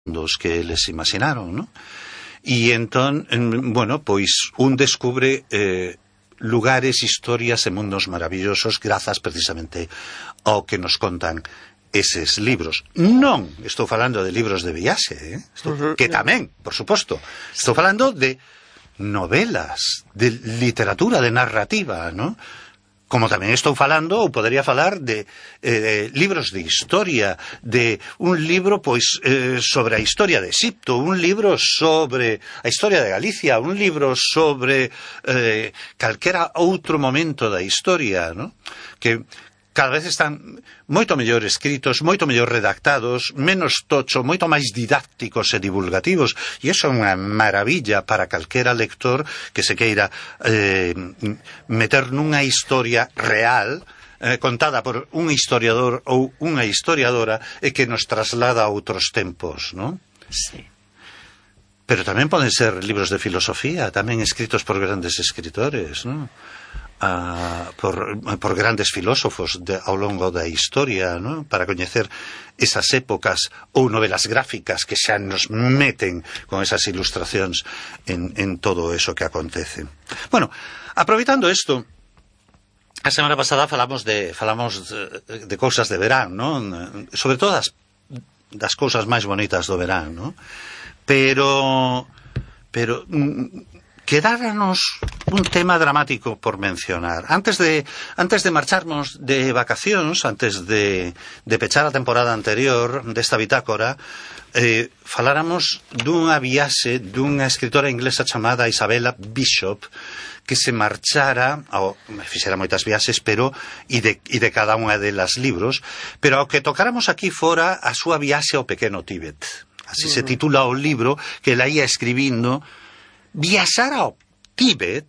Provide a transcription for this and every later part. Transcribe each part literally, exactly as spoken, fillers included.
dos que eles imaginaron, ¿no? E entón, bueno, pois un descubre eh, lugares, historias e mundos maravillosos grazas precisamente ao que nos contan eses libros. Non estou falando de libros de viaxe, eh? Estou, que tamén, por suposto. Estou falando de novelas, de literatura, de narrativa, ¿no? Como tamén estou falando, ou podería falar de eh, libros de historia, de un libro pois eh, sobre a historia de Egipto, un libro sobre a historia de Galicia, un libro sobre eh, calquera outro momento da historia, ¿no? Que cada vez están moito mellor escritos, moito mellor redactados, menos tocho, moito máis didácticos e divulgativos, e iso é unha maravilla para calquera lector que se queira eh, meter nunha historia real, eh, contada por un historiador ou unha historiadora e que nos traslada a outros tempos, ¿no? Sí. Pero tamén poden ser libros de filosofía, tamén escritos por grandes escritores, ¿no? Uh, por, por grandes filósofos de, ao longo da historia, ¿no? Para coñecer esas épocas, ou novelas gráficas que xa nos meten con esas ilustracións en, en todo eso que acontece. Bueno, aproveitando isto, a semana pasada falamos de falamos de, de cousas de verán, ¿no? Sobre todo das, das cousas máis bonitas do verán, ¿no? Pero pero quedáranos un tema dramático por mencionar. Antes de antes de marcharnos de vacacións, antes de, de pechar a temporada anterior desta bitácora, eh, faláramos dunha viaxe dunha escritora inglesa chamada Isabella Bishop, que se marchara, ao, fixera moitas viaxes, pero e de, e de cada unha delas libros, pero ao que tocáramos aquí fora a súa viaxe ao pequeno Tíbet. Así uh-huh. se titula o libro que ela ia escribindo. Viaxar ao Tíbet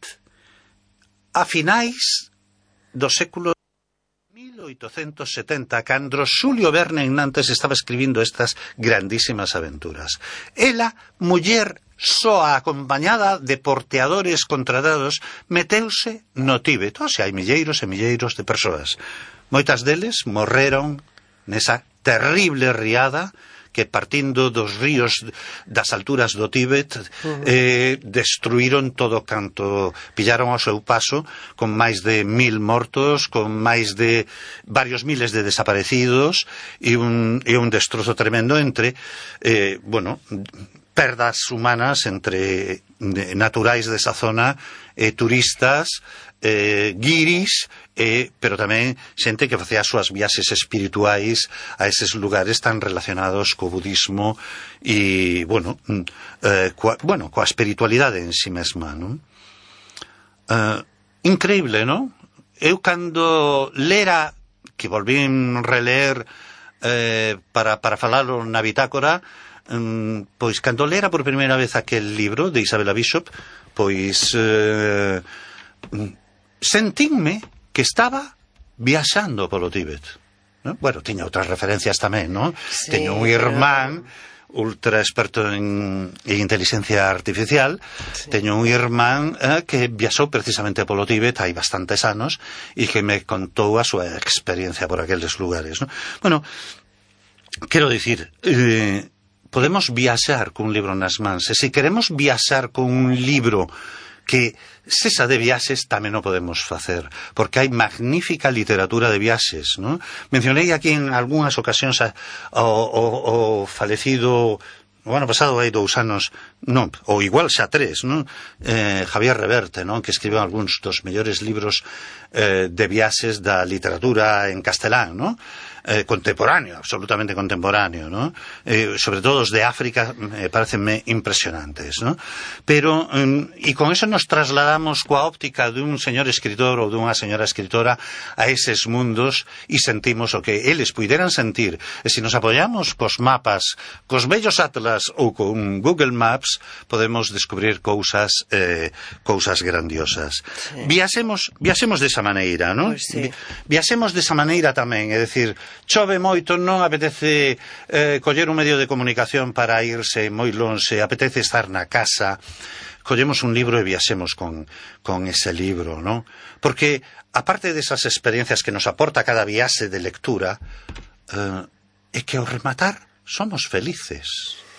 a finais do século mil oitocentos setenta, cando Xulio Verne en Nantes estaba escribindo estas grandísimas aventuras. Ela, muller soa acompañada de porteadores contratados, meteuse no Tíbet. O sea, hai milleiros e milleiros de persoas. Moitas deles morreron nesa terrible riada que partindo dos ríos das alturas do Tíbet eh, destruíron todo canto, pillaron ao seu paso con máis de mil mortos, con máis de varios miles de desaparecidos e un, e un destrozo tremendo entre eh, bueno, perdas humanas entre naturais desa zona, eh, turistas, eh, guiris, eh, pero tamén xente que facía as súas viaxes espirituais a eses lugares tan relacionados co budismo e, bueno, eh, coa, bueno, coa espiritualidade en si mesma, non? Uh, increíble, non? Eu cando lera, que volvín releer eh, para, para falalo na bitácora, um, pois cando lera por primeira vez aquel libro de Isabella Bishop, pois eh, sentínme que estaba viaxando polo Tíbet, ¿no? Bueno, tiña outras referencias tamén, ¿no? Sí, teño un irmán ultra experto en, en inteligencia artificial, sí. Teño un irmán eh, que viaxou precisamente polo Tíbet hai bastantes anos e que me contou a súa experiencia por aqueles lugares, ¿no? Bueno, quero dicir, eh, podemos viaxar cun libro nas mans, e se queremos viaxar con un libro que cesa de viaxes tamén o podemos facer, porque hai magnífica literatura de viaxes, ¿no? Mencionei aquí en algunhas ocasións a, o, o, o falecido o ano pasado hai dous anos, non, ou igual xa tres, non? Eh, Javier Reverte, non? Que escribeu algúns dos mellores libros eh, de viaxes da literatura en castelán, non? Eh, contemporáneo, absolutamente contemporáneo, ¿no? Eh, sobre todo os de África eh, parecenme impresionantes, ¿no? Pero, um, e con eso nos trasladamos coa óptica dun señor escritor ou dunha señora escritora a eses mundos e sentimos o que eles puideran sentir. E se nos apoiamos cos mapas, cos bellos atlas ou con Google Maps, podemos descubrir cousas eh, cousas grandiosas. Sí. Viaxemos, viaxemos desa maneira, ¿no? Pues sí. Viaxemos desa maneira tamén, é dicir, chove moito, non apetece eh, coller un medio de comunicación para irse moi lonxe, apetece estar na casa, collemos un libro e viaxemos con, con ese libro, ¿no? Porque, aparte desas experiencias que nos aporta cada viaxe de lectura, eh, é que ao rematar somos felices.